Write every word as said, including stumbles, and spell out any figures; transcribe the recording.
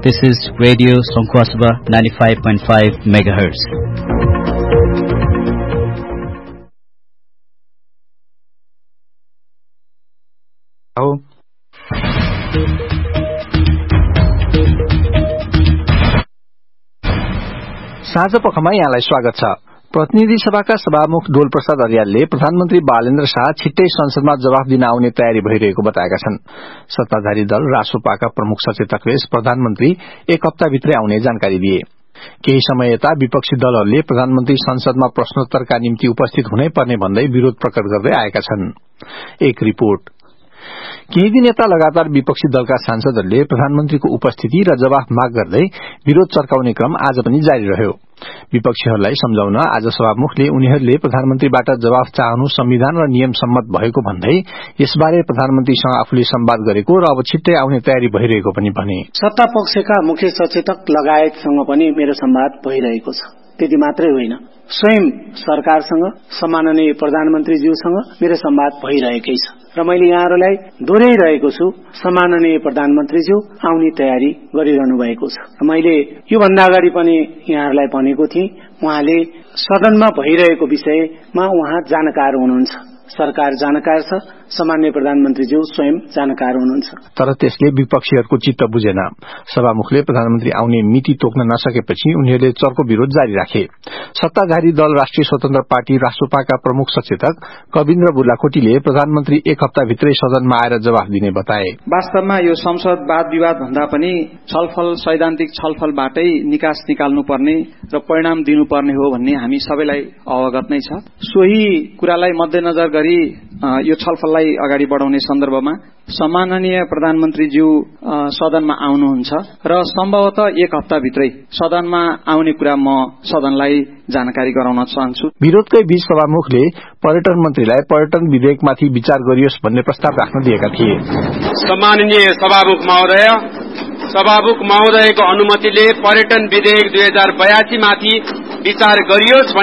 This is Radio Songkhwasba ninety-five point five megahertz. Oh. साँझ पखमा यहाँलाई स्वागत छ। प्रतिनिधि सभाका सभामुख डोल प्रसाद अर्यालले प्रधानमन्त्री बालेन्द्र शाह छिट्टै संसदमा जवाफ दिन आउने तयारी भइरहेको बताएका छन्। सत्ताधारी दल रासोपाका प्रमुख सचेतकले प्रधानमन्त्री एक हप्ताभित्रै आउने जानकारी दिए। केही समय यता विपक्षी दलहरूले प्रधानमन्त्री संसदमा प्रश्नोत्तरका निम्ति उपस्थित हुनै पर्ने भन्दै विरोध प्रकट गर्दै आएका छन्। एक रिपोर्ट। केही दिन यता लगातार विपक्षी दलका सांसदहरूले प्रधानमन्त्रीको उपस्थिति र जवाफ माग गर्दै विरोध चर्काउने क्रम आज पनि जारी रह्यो। विपक्षीहरूलाई सम्झाउन आज सभामुखले उनीहरूले प्रधानमन्त्रीबाट जवाफ चाहनु संविधान र नियम सम्मत भएको भन्दै यसबारे प्रधानमन्त्रीसँग आफूले संवाद गरेको र अब छिट्टै आउने तयारी भइरहेको पनि भने। सत्ता पक्षका मुख्य सचेतक लगायतसँग पनि मेरो संवाद भइरहेको छ। त्यति मात्रै होइन, स्वयं सरकारसँग सम्माननीय प्रधानमन्त्रीज्यूसँग मेरो संवाद भइरहेकै छ र मैले यहाँहरूलाई दोहोर्याइरहेको छु, सम्माननीय प्रधानमन्त्रीज्यू आउने तयारी गरिरहनु भएको छ। मैले योभन्दा अगाडि पनि यहाँहरूलाई भनेको थिएँ, उहाँले सदनमा भइरहेको विषयमा उहाँ जानकार हुनुहुन्छ, सरकार जानकार छ, सामान्य प्रधानमन्त्रीज्यू स्वयं जानकार हुनुहुन्छ। तर त्यसले विपक्षीहरूको चित्त बुझेन। सभामुखले प्रधानमन्त्री आउने मिति तोक्न नसकेपछि उनीहरूले चर्को विरोध जारी राखे। सत्ताधारी दल राष्ट्रिय स्वतन्त्र पार्टी रासोपाका प्रमुख सचेतक कविन्द्र बुर्लाकोटीले प्रधानमन्त्री एक हप्ताभित्रै सदनमा आएर जवाफ दिने बताए। वास्तवमा यो संसद वाद विवाद भन्दा पनि छलफल, सैद्धान्तिक छलफलबाटै निकास निकाल्नुपर्ने र परिणाम दिनुपर्ने हो भन्ने हामी सबैलाई अवगत नै छ। सोही कुरालाई मध्यनजर गरी यो छलफललाई अगाडि बढाउने सन्दर्भमा सम्माननीय प्रधानमन्त्रीज्यू सदनमा आउनुहुन्छ र सम्भवतः एक हप्ताभित्रै सदनमा आउने कुरा म सदनलाई जानकारी गराउन चाहन्छु। विरोधकै बीच सभामुखले पर्यटन मन्त्रीलाई पर्यटन विधेयकमाथि विचार गरियोस् भन्ने प्रस्ताव राख्न दिएका थिए। सम्माननीय सभामुख महोदय, सभामुख महोदयको अनुमतिले पर्यटन विधेयक दुई हजार बयासी माथि विचार गरियोस्